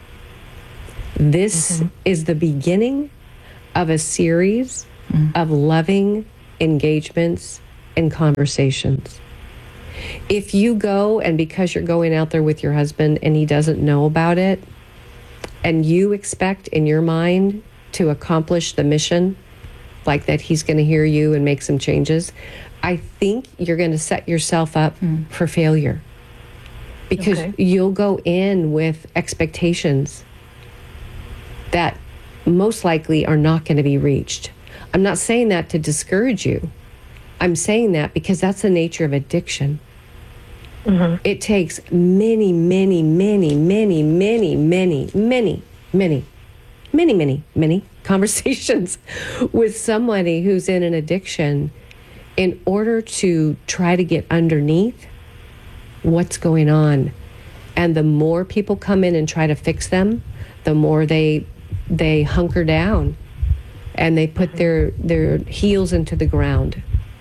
This mm-hmm. is the beginning of a series mm-hmm. of loving engagements and conversations. If you go, and because you're going out there with your husband and he doesn't know about it, and you expect in your mind to accomplish the mission, like that he's going to hear you and make some changes, I think you're going to set yourself up mm. for failure. Because okay. you'll go in with expectations that most likely are not going to be reached. I'm not saying that to discourage you. I'm saying that because that's the nature of addiction. Mm-hmm. It takes many, many, many, many, many, many, many, many, many, many, many conversations with somebody who's in an addiction in order to try to get underneath what's going on. And the more people come in and try to fix them, the more they they hunker down and they put their their heels into the ground.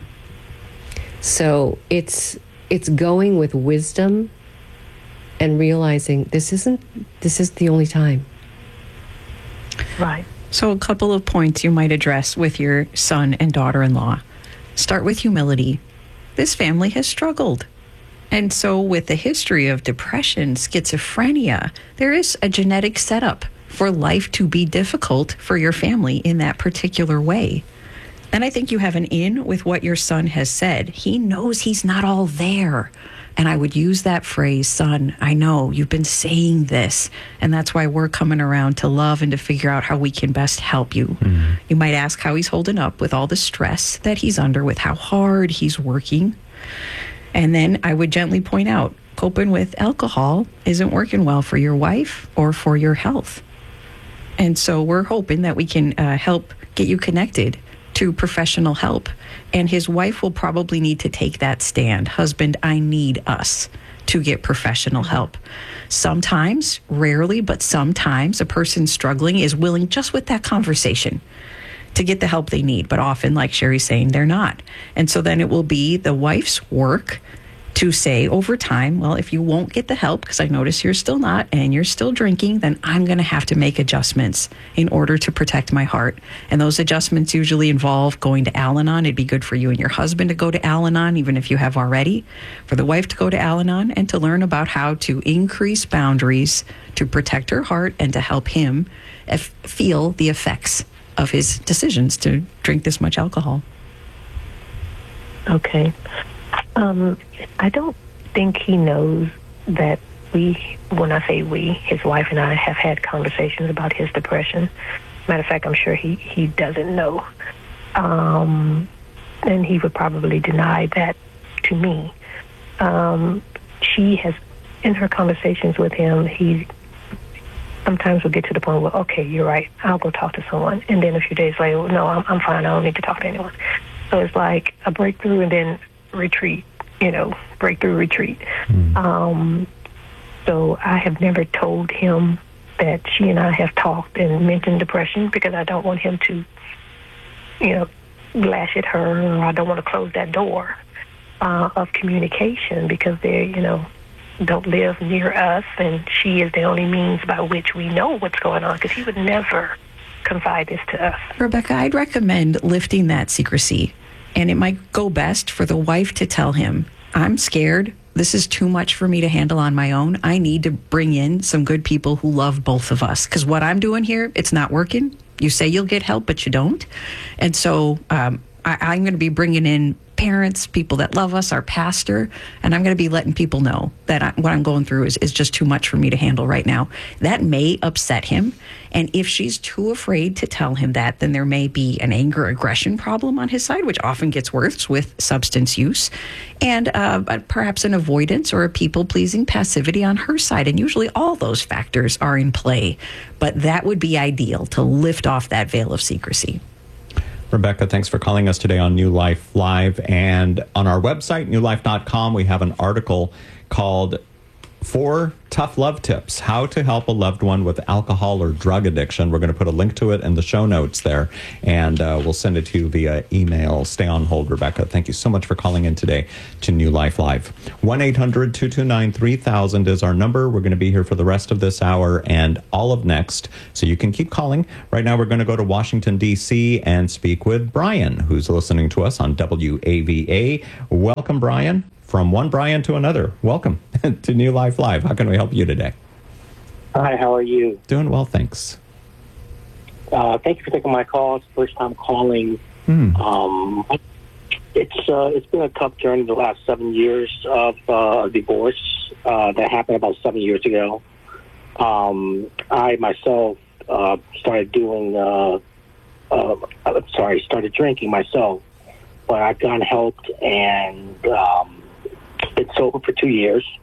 So it's it's going with wisdom and realizing this isn't this is the only time. Right. So a couple of points you might address with your son and daughter-in-law. Start with humility. This family has struggled. And so with the history of depression, schizophrenia, there is a genetic setup for life to be difficult for your family in that particular way. And I think you have an in with what your son has said. He knows he's not all there. And I would use that phrase, son, I know you've been saying this. And that's why we're coming around to love and to figure out how we can best help you. Mm-hmm. You might ask how he's holding up with all the stress that he's under, with how hard he's working. And then I would gently point out, coping with alcohol isn't working well for your wife or for your health. And so we're hoping that we can uh, help get you connected to professional help. And his wife will probably need to take that stand. Husband, I need us to get professional help. Sometimes, rarely, but sometimes a person struggling is willing just with that conversation to get the help they need. But often, like Sherry's saying, they're not. And so then it will be the wife's work to say over time, well, if you won't get the help, because I notice you're still not, and you're still drinking, then I'm going to have to make adjustments in order to protect my heart. And those adjustments usually involve going to Al-Anon. It'd be good for you and your husband to go to Al-Anon, even if you have already, for the wife to go to Al-Anon and to learn about how to increase boundaries to protect her heart and to help him f- feel the effects of his decisions to drink this much alcohol. Okay. Um, I don't think he knows that we, when I say we, his wife and I have had conversations about his depression. Matter of fact, I'm sure he, he doesn't know. Um, and he would probably deny that to me. Um, she has, in her conversations with him, he sometimes will get to the point where, okay, you're right, I'll go talk to someone. And then a few days later, no, I'm, I'm fine, I don't need to talk to anyone. So it's like a breakthrough and then retreat, you know, breakthrough retreat. Mm. Um, so I have never told him that she and I have talked and mentioned depression because I don't want him to, you know, lash at her, or I don't want to close that door uh, of communication because they, you know, don't live near us, and she is the only means by which we know what's going on because he would never confide this to us. Rebecca, I'd recommend lifting that secrecy. And it might go best for the wife to tell him, I'm scared. This is too much for me to handle on my own. I need to bring in some good people who love both of us. Because what I'm doing here, it's not working. You say you'll get help, but you don't. And so um, I, I'm going to be bringing in parents, people that love us, our pastor, and I'm going to be letting people know that I, what I'm going through is, is just too much for me to handle right now. That may upset him. And if she's too afraid to tell him that, then there may be an anger aggression problem on his side, which often gets worse with substance use, and uh, perhaps an avoidance or a people-pleasing passivity on her side. And usually all those factors are in play. But that would be ideal to lift off that veil of secrecy. Rebecca, thanks for calling us today on New Life Live. And on our website, new life dot com, we have an article called Four Tough Love Tips, How to Help a Loved One with Alcohol or Drug Addiction. We're going to put a link to it in the show notes there, and uh, we'll send it to you via email. Stay on hold, Rebecca. Thank you so much for calling in today to New Life Live. one eight hundred two two nine three thousand is our number. We're going to be here for the rest of this hour and all of next, so you can keep calling. Right now, we're going to go to Washington, D C and speak with Brian, who's listening to us on W A V A. Welcome, Brian. From one Brian to another. Welcome to New Life Live. How can we help you today? Hi, how are you? Doing well, thanks. Uh, thank you for taking my call. It's the first time calling. Hmm. Um, it's uh, it's been a tough journey the last seven years of uh, divorce uh, that happened about seven years ago. Um, I myself uh, started doing, uh, uh, I'm sorry, started drinking myself, but I've gotten help, and um, been sober for two years.